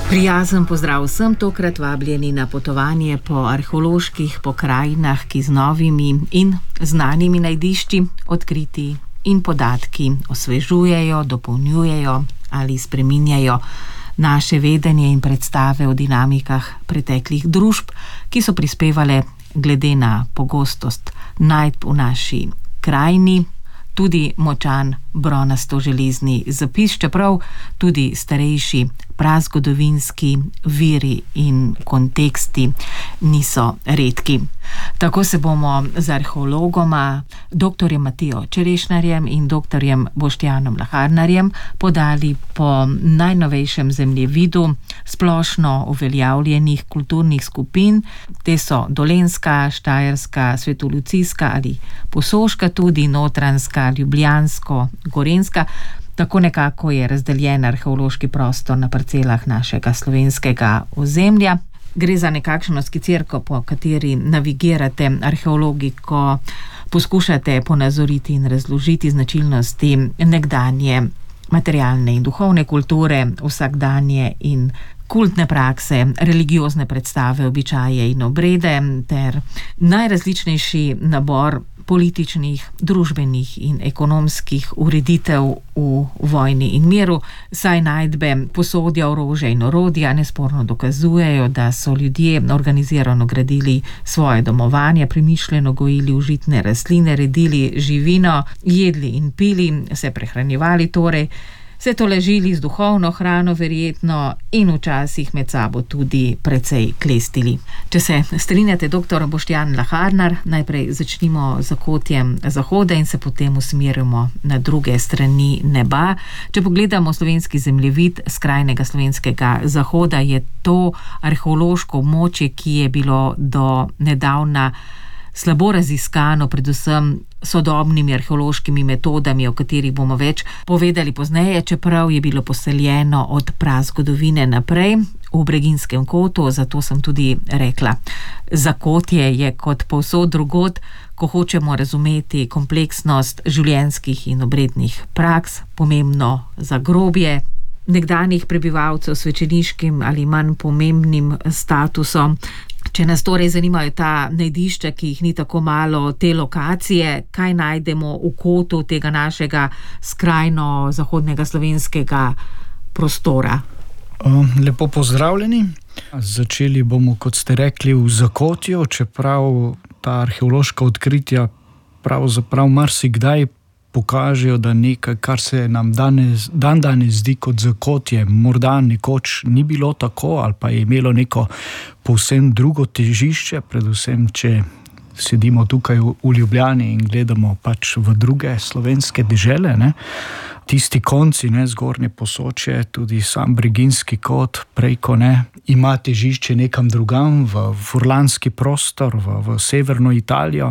Prijazen pozdrav vsem, tokrat vabljeni na potovanje po arheoloških pokrajinah, ki z novimi in znanimi najdišči, odkriti in podatki osvežujejo, dopolnjujejo ali spreminjajo naše vedenje in predstave o dinamikah preteklih družb, ki so prispevale glede na pogostost najdb v naši krajini, tudi močan bronasto-železni zapis, čeprav tudi starejši prazgodovinski viri in konteksti niso redki. Tako se bomo z arheologoma dr. Matijo Čerešnarjem in dr. Boštjanom Laharnarjem podali po najnovejšem zemljevidu splošno uveljavljenih kulturnih skupin. Te so Dolenjska, Štajerska, Svetolucijska ali Posoška, tudi Notranjska, Ljubljansko, Gorenjska. Tako nekako je razdeljen arheološki prostor na parcelah našega slovenskega ozemlja. Gre za nekakšno skicirko, po kateri navigirate arheologi, ko poskušate ponazoriti in razložiti značilnosti nekdanje materialne in duhovne kulture, vsakdanje in kultne prakse, religiozne predstave, običaje in obrede ter najrazličnejši nabor političnih, družbenih in ekonomskih ureditev v vojni in miru, saj najdbe posodja, orožja in orodja nesporno dokazujejo, da so ljudje organizirano gradili svoje domovanje, premišljeno gojili užitne rastline, redili živino, jedli in pili, se prehranjevali torej, se tolažili z duhovno hrano verjetno in včasih med sabo tudi precej klestili. Če se strinjate, dr. Boštjan Laharnar, najprej začnimo z zakotjem zahoda in se potem usmerimo na druge strani neba. Če pogledamo slovenski zemljevid skrajnega slovenskega zahoda, je to arheološko območje, ki je bilo do nedavna slabo raziskano, predvsem sodobnimi arheološkimi metodami, o katerih bomo več povedali pozneje, čeprav je bilo poseljeno od prazgodovine naprej v Breginjskem kotu, zato sem tudi rekla, zakotje je kot povsod drugod, ko hočemo razumeti kompleksnost življenjskih in obrednih praks, pomembno za grobje nekdanjih prebivalcev s svečeniškim ali manj pomembnim statusom. Če nas torej zanimajo ta najdišča, ki jih ni tako malo, te lokacije, kaj najdemo v kotu tega našega skrajno zahodnega slovenskega prostora? Lepo pozdravljeni. Začeli bomo, kot ste rekli, v zakotju, čeprav ta arheološka odkritja pravzaprav marsikdaj pokažejo, da nekaj, kar se nam danes zdi kot zakotje, morda nekoč ni bilo tako ali pa je imelo neko povsem drugo težišče, predvsem če sedimo tukaj v Ljubljani in gledamo pač v druge slovenske dežele, ne. Tisti konci, ne, zgornje Posočje, tudi sam Breginjski kot preko, ne, ima težišče nekam drugam, v furlanski prostor, v severno Italijo.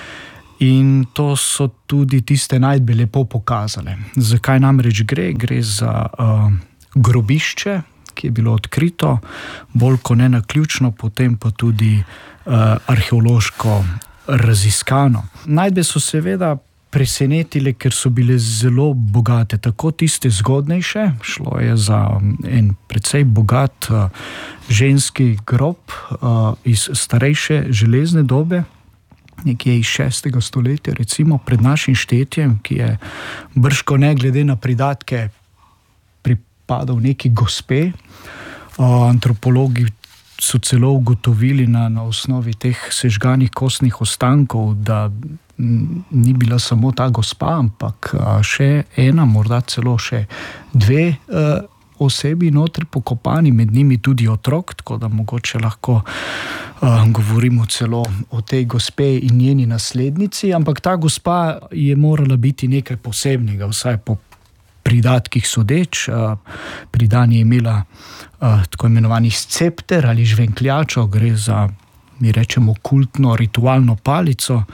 In to so tudi tiste najdbe lepo pokazale. Zakaj namreč gre? Gre za grobišče, ki je bilo odkrito, bolj kot ne naključno, potem pa tudi arheološko raziskano. Najdbe so seveda presenetile, ker so bile zelo bogate, tako tiste zgodnejše, šlo je za en precej bogat ženski grob iz starejše železne dobe, nekje iz 6. stoletja, recimo pred našim štetjem, ki je brško ne glede na pridatke pripadal neki gospe. Antropologi so celo ugotovili na osnovi teh sežganih kostnih ostankov, da ni bila samo ta gospa, ampak še ena, morda celo še dve osebi notri pokopani, med njimi tudi otrok, tako da mogoče lahko govorimo celo o tej gospe in njeni naslednici, ampak ta gospa je morala biti nekaj posebnega, vsaj po pridatkih sodeč. Pri dani je imela tako imenovani scepter ali žvenkljačo, gre za, mi rečemo, kultno ritualno palico,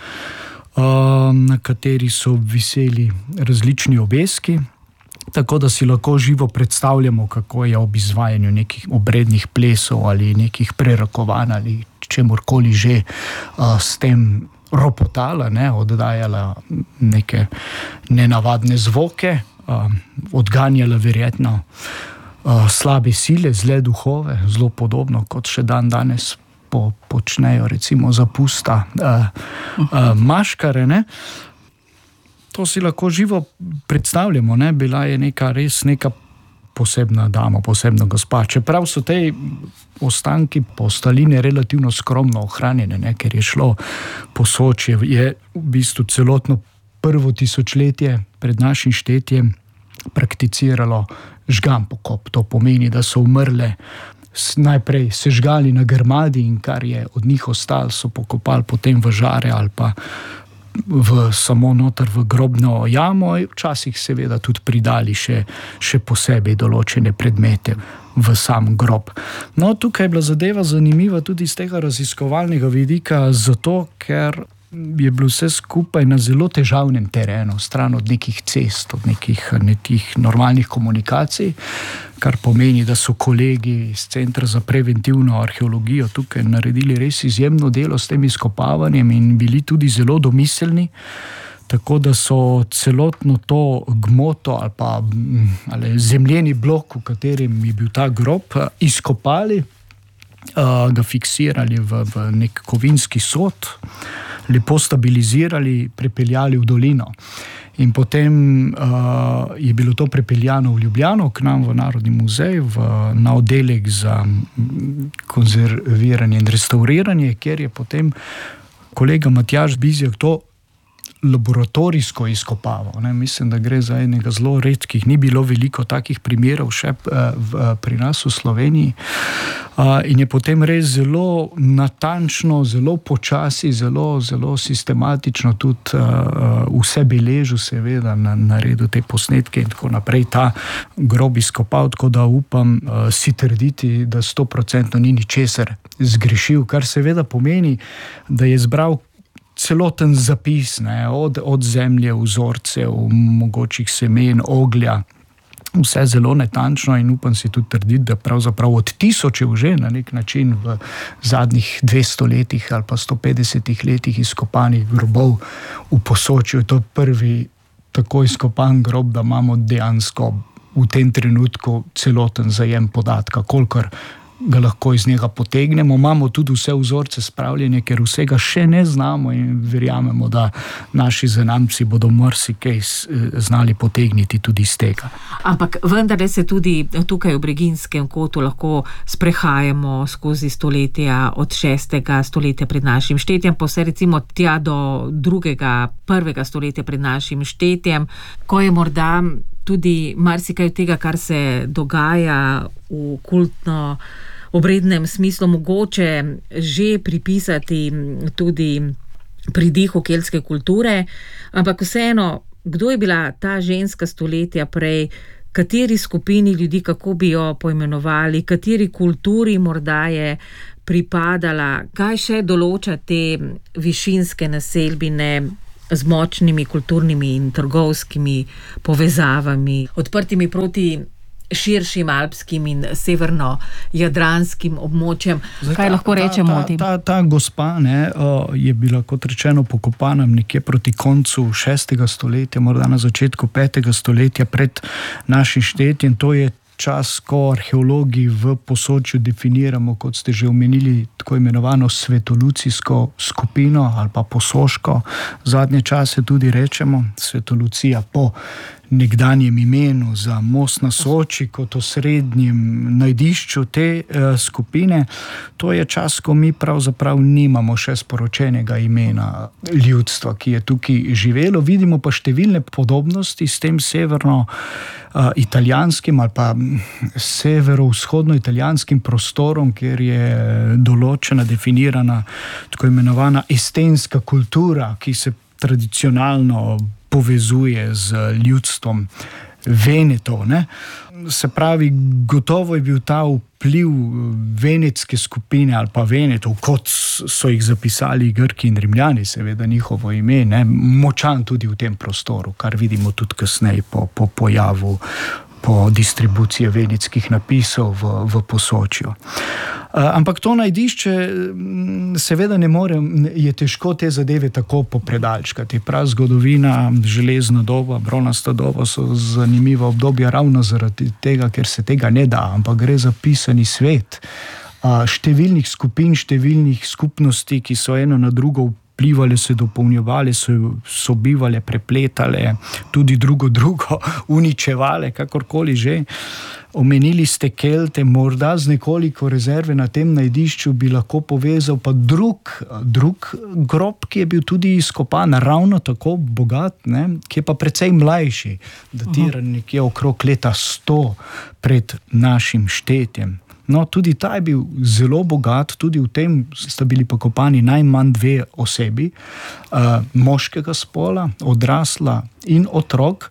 na kateri so viseli različni obeski, tako da si lahko živo predstavljamo, kako je ob izvajanju nekih obrednih plesov ali nekih prerakovanj ali čemorkoli že s tem ropotala, ne, oddajala neke nenavadne zvoke, odganjala verjetno slabe sile, zle duhove, zelo podobno kot še danes počnejo recimo zapusta maškare, ne. To si lahko živo predstavljamo, ne. Bila je res neka posebna dama, posebna gospa. Čeprav so te ostanki postaline relativno skromno ohranjene, ne, ker je šlo Posočje, je v bistvu celotno prvo tisočletje pred našim štetjem prakticiralo žgan pokop. To pomeni, da so umrle najprej sežgali na grmadi in kar je od njih ostalo, so pokopali potem v žare ali pa samo noter v grobno jamo, včasih seveda tudi pridali še posebej določene predmete v sam grob. No, tukaj je bila zadeva zanimiva tudi z tega raziskovalnega vidika, zato ker je bilo vse skupaj na zelo težavnem terenu, stran od nekih cest, od nekih normalnih komunikacij, kar pomeni, da so kolegi iz Centra za preventivno arheologijo tukaj naredili res izjemno delo s tem izkopavanjem in bili tudi zelo domiselni, tako da so celotno to gmoto ali zemljeni blok, v katerem je bil ta grob, izkopali, ga fiksirali v nek kovinski sod, lepo stabilizirali, prepeljali v dolino. In potem je bilo to prepeljano v Ljubljano, k nam v Narodni muzej, na oddelek za konzerviranje in restauriranje, kjer je potem kolega Matjaž Bizjak to laboratorijsko izkopaval. Mislim, da gre za enega zelo redkih, ni bilo veliko takih primerov še pri nas v Sloveniji. In je potem res zelo natančno, zelo počasi, zelo sistematično tudi vse beležil, seveda naredil te posnetke in tako naprej, ta grob izkopal, tako da upam si trditi, da 100% ni ničesar zgrešil, kar seveda pomeni, da je zbral celoten zapis, ne, od zemlje, vzorcev, mogočih semen, oglja, vse zelo natančno in upam si tudi trditi, da pravzaprav od tisočev že na nek način v zadnjih 200 letih ali pa 150 letih izkopanih grobov v Posočju, to prvi tako izkopan grob, da imamo dejansko v tem trenutku celoten zajem podatka, kolikor ga lahko iz njega potegnemo. Imamo tudi vse vzorce spravljene, ker vsega še ne znamo in verjamemo, da naši zanamci bodo marsikaj znali potegniti tudi iz tega. Ampak vendarle se tudi tukaj v Breginjskem kotu lahko sprehajamo skozi stoletja od 6. stoletja pred našim štetjem, pa vse recimo tja do 1. stoletja pred našim štetjem, ko je morda tudi marsikaj tega, kar se dogaja v kultno obrednem smislu, mogoče že pripisati tudi pridihu keltske kulture, ampak vseeno, kdo je bila ta ženska stoletja prej, kateri skupini ljudi, kako bi jo poimenovali, kateri kulturi morda je pripadala, kaj še določa te višinske naselbine z močnimi kulturnimi in trgovskimi povezavami, odprtimi proti širšim alpskim in severno-jadranskim območjem. Kaj lahko rečemo o tem? Ta gospa je bila, kot rečeno, pokopana nekje proti koncu 6. stoletja, morda na začetku 5. stoletja pred našim štetjem. To je čas, ko arheologi v Posočju definiramo, kot ste že omenili, tako imenovano svetolucijsko skupino ali pa posoško. Zadnje čase tudi rečemo svetolucija po nekdanjem imenu za most na Soči kot osrednjem najdišču te skupine. To je čas, ko mi pravzaprav nimamo še sporočenega imena ljudstva, ki je tukaj živelo. Vidimo pa številne podobnosti s tem severno-italijanskim ali pa severovzhodno-italijanskim prostorom, kjer je določena, definirana tako imenovana estenska kultura, ki se tradicionalno povezuje z ljudstvom Venetov, ne. Se pravi, gotovo je bil ta vpliv venetske skupine ali pa Venetov, kot so jih zapisali Grki in Rimljani, seveda njihovo ime, ne, močan tudi v tem prostoru, kar vidimo tudi kasneje po pojavu po distribuciji vednickih napisov v Posočju. Ampak to najdišče seveda ne more, je težko te zadeve tako popredalčkati. Prav zgodovina, železna doba, bronasta doba so zanimiva obdobja ravno zaradi tega, ker se tega ne da, ampak gre za pisani svet številnih skupin, številnih skupnosti, ki so eno na drugo vplivali, se dopolnjevali, sobivali, prepletali, tudi drugo uničevali, kakorkoli že. Omenili ste Kelte, morda z nekoliko rezerve na tem najdišču bi lahko povezal pa drug grob, ki je bil tudi izkopan, ravno tako bogat, ki je pa precej mlajši, datiran nekje okrog leta 100 pred našim štetjem. No, tudi ta je bil zelo bogat, tudi v tem sta bili pokopani najmanj 2 osebi, moškega spola, odrasla in otrok,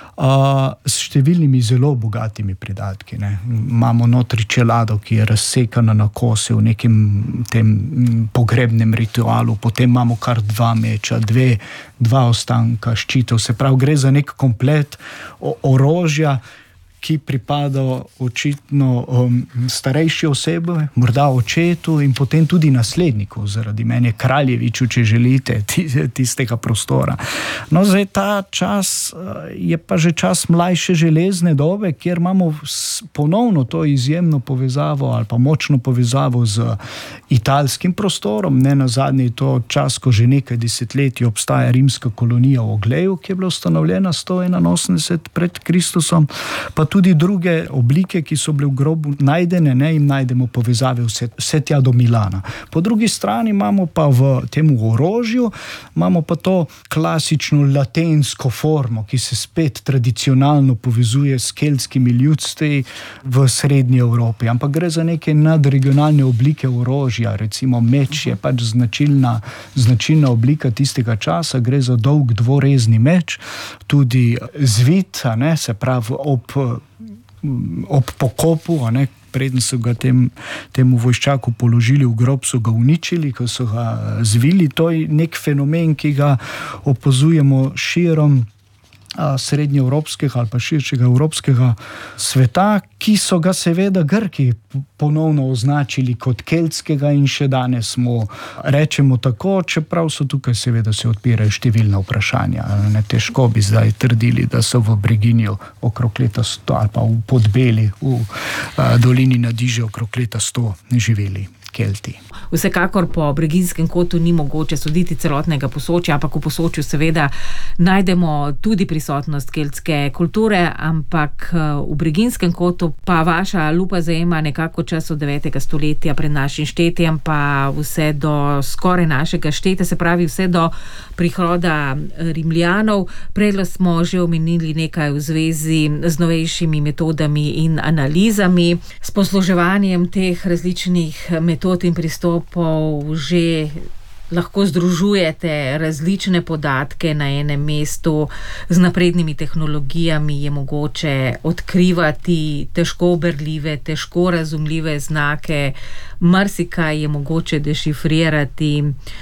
s številnimi zelo bogatimi pridatki. Imamo notri čelado, ki je razsekana na kose v nekem tem pogrebnem ritualu, potem imamo kar 2 meča, 2 ostanka ščitov, se pravi, gre za nek komplet orožja, ki pripada očitno starejši osebi, morda očetu in potem tudi nasledniku, zaradi mene kraljeviču, če želite, tistega prostora. No, zdaj ta čas je pa že čas mlajše železne dobe, kjer imamo ponovno to izjemno povezavo ali pa močno povezavo z italskim prostorom. Ne nazadnje je to čas, ko že nekaj desetletij obstaja rimska kolonija v Ogleju, ki je bila ustanovljena 181 pred Kristusom, pa tudi druge oblike, ki so bile v grobu najdene, in najdemo povezave vse tja do Milana. Po drugi strani imamo pa v tem orožju, imamo pa to klasično latensko formo, ki se spet tradicionalno povezuje s keltskimi ljudstvi v srednji Evropi, ampak gre za neke nadregionalne oblike orožja, recimo meč je pač značilna oblika tistega časa, gre za dolg dvorezni meč, tudi zvit, se pravi ob pokopu, preden so ga temu vojščaku položili v grob, so ga uničili, ko so ga zvili. To je nek fenomen, ki ga opazujemo širom srednjeevropskega ali pa širšega evropskega sveta, ki so ga seveda Grki ponovno označili kot keltskega in še danes mu rečemo tako, čeprav so tukaj seveda se odpirajo številna vprašanja. Težko bi zdaj trdili, da so v Breginju okrog leta 100 ali pa v Podbeli, v dolini Nadiže okrog leta 100 živeli Kelti. Vsekakor po Breginjskem kotu ni mogoče soditi celotnega Posočja, ampak v Posočju seveda najdemo tudi prisotnost keltske kulture, ampak v Breginjskem kotu pa vaša lupa zajema nekako čas od 9. stoletja pred našim štetjem, pa vse do skoraj našega štetja, se pravi vse do prihoda Rimljanov. Prej smo že omenili nekaj v zvezi z novejšimi metodami in analizami, s posluževanjem teh različnih metod in pristopov že lahko združujete različne podatke na enem mestu, z naprednimi tehnologijami je mogoče odkrivati težko berljive, težko razumljive znake, marsikaj je mogoče dešifrirati,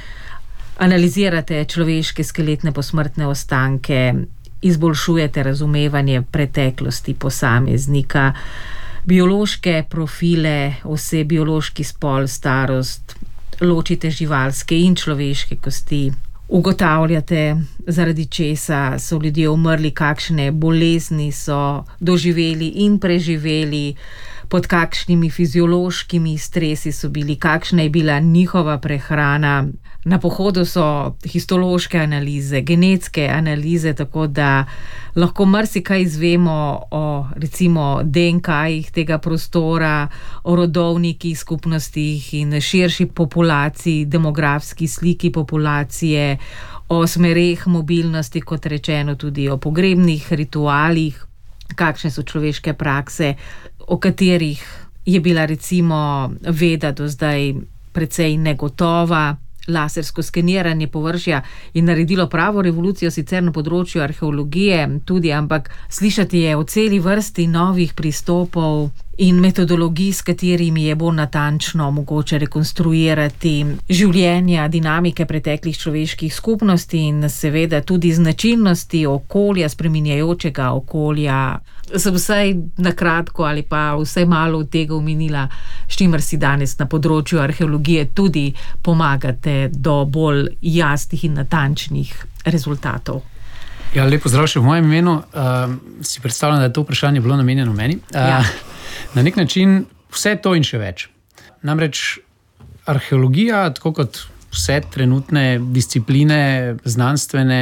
analizirate človeške skeletne posmrtne ostanke, izboljšujete razumevanje preteklosti posameznika, biološke profile oseb, biološki spol, starost, ločite živalske in človeške kosti, ugotavljate, zaradi česa so ljudje umrli, kakšne bolezni so doživeli in preživeli, pod kakšnimi fiziološkimi stresi so bili, kakšna je bila njihova prehrana. Na pohodu so histološke analize, genetske analize, tako da lahko marsikaj izvemo o recimo DNK-jih tega prostora, o rodovnikih, skupnostih in širši populaciji, demografski sliki populacije, o smereh mobilnosti, kot rečeno tudi o pogrebnih ritualih, kakšne so človeške prakse, o katerih je bila recimo veda do zdaj precej negotova. Lasersko skeniranje površja je naredilo pravo revolucijo sicer na področju arheologije tudi, ampak slišati je o celi vrsti novih pristopov, in metodologij, s katerimi je bolj natančno mogoče rekonstruirati življenja, dinamike preteklih človeških skupnosti in seveda tudi značilnosti okolja, spreminjajočega okolja. Sem vsaj na kratko ali pa vsaj malo od tega omenila, s čimer si danes na področju arheologije tudi pomagate do bolj jasnih in natančnih rezultatov. Ja, lepo zdrav še v mojem imenu. Si predstavljam, da je to vprašanje bilo namenjeno meni. Na nek način vse to in še več. Namreč arheologija, tako kot vse trenutne discipline znanstvene,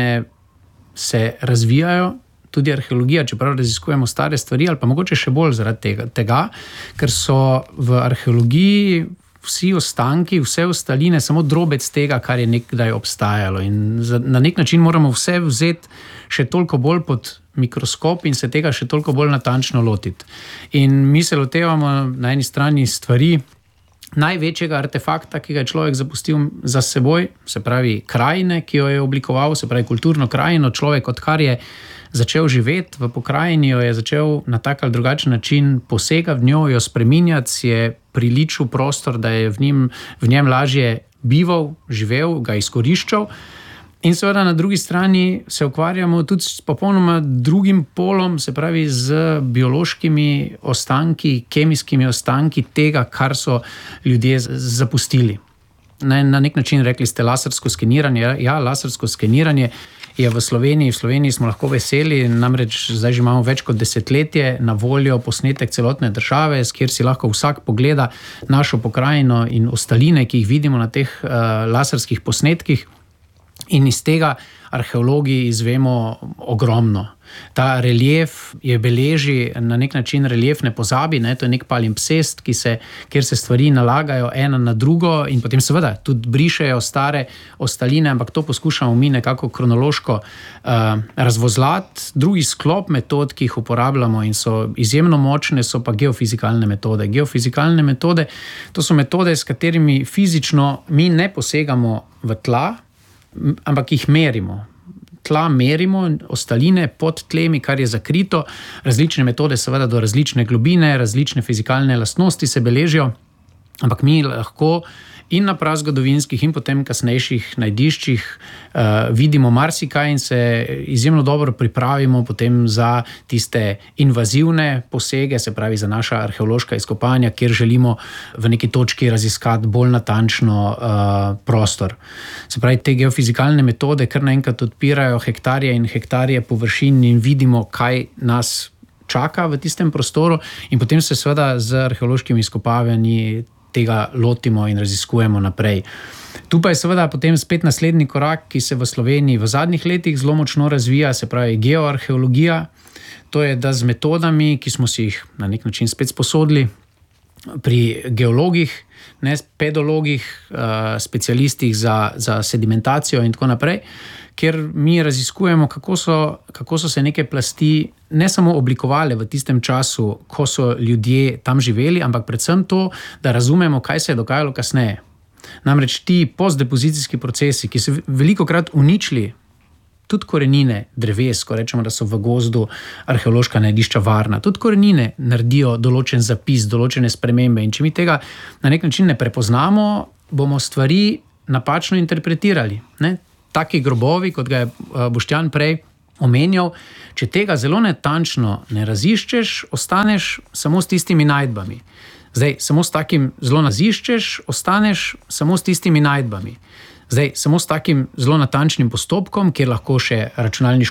se razvijajo. Tudi arheologija, čeprav raziskujemo stare stvari, ali pa mogoče še bolj zaradi tega, ker so v arheologiji vsi ostanki, vse ostaline samo drobec tega, kar je nekdaj obstajalo. In na nek način moramo vse vzeti še toliko bolj pod mikroskop in se tega še toliko bolj natančno lotiti. In mi se lotevamo na eni strani stvari največjega artefakta, ki ga je človek zapustil za seboj, se pravi krajine, ki jo je oblikoval, se pravi kulturno krajino. Človek, odkar je začel živeti v pokrajini, jo je začel na tak ali drugačen način posegati v njo, jo spreminjati, si je priličil prostor, da je v njem lažje bival, živel, ga izkoriščal. In seveda na drugi strani se ukvarjamo tudi s popolnoma drugim polom, se pravi z biološkimi ostanki, kemijskimi ostanki tega, kar so ljudje zapustili. Na nek način rekli ste lasersko skeniranje. Ja, lasersko skeniranje je v Sloveniji. V Sloveniji smo lahko veseli, namreč zdaj že imamo več kot desetletje na voljo posnetek celotne države, kjer si lahko vsak pogleda našo pokrajino in ostaline, ki jih vidimo na teh laserskih posnetkih. In iz tega arheologi izvemo ogromno. Ta relief je beleži na nek način reliefne pozabi, to je nek palimpsest, kjer se stvari nalagajo ena na drugo in potem seveda tudi brišejo stare ostaline, ampak to poskušamo mi nekako kronološko razvozlati. Drugi sklop metod, ki jih uporabljamo in so izjemno močne, so pa geofizikalne metode. Geofizikalne metode, to so metode, s katerimi fizično mi ne posegamo v tla, ampak jih merimo. Tla merimo, ostaline pod tlemi, kar je zakrito. Različne metode seveda do različne globine, različne fizikalne lastnosti se beležijo, ampak mi lahko in na prazgodovinskih in potem kasnejših najdiščih vidimo marsikaj in se izjemno dobro pripravimo potem za tiste invazivne posege, se pravi za naša arheološka izkopanja, kjer želimo v neki točki raziskati bolj natančno prostor. Se pravi, te geofizikalne metode kar naenkrat odpirajo hektarje in hektarje površin in vidimo, kaj nas čaka v tistem prostoru in potem se seveda z arheološkimi izkopavanji tega lotimo in raziskujemo naprej. Tu pa je seveda potem spet naslednji korak, ki se v Sloveniji v zadnjih letih zelo močno razvija, se pravi geoarheologija. To je, da z metodami, ki smo si jih na nek način spet sposodili pri geologih, pedologih, specialistih za sedimentacijo in tako naprej, kjer mi raziskujemo, kako so se neke plasti ne samo oblikovale v tistem času, ko so ljudje tam živeli, ampak predvsem to, da razumemo, kaj se je dogajalo kasneje. Namreč ti postdepozicijski procesi, ki so velikokrat uničili tudi korenine dreves, ko rečemo, da so v gozdu arheološka najdišča varna, tudi korenine naredijo določen zapis, določene spremembe in če mi tega na nek način ne prepoznamo, bomo stvari napačno interpretirali. Taki grobovi, kot ga je Boštjan prej omenjal, če tega zelo natančno ne raziščeš, ostaneš samo s tistimi najdbami. Zdaj, samo s takim zelo raziščeš, ostaneš samo s tistimi najdbami. Zdaj, samo s takim zelo natančnim postopkom, kjer lahko še računalniško